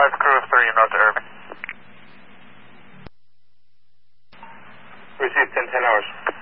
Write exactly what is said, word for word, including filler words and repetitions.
five, crew of three, north to Irving. Received ten ten hours.